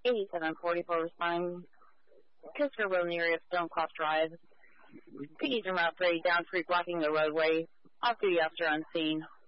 8744 responding. Christopher Road in the area of Stonecroft Drive. Piggies and Route 3 down street blocking the roadway. Off-duty officer unseen.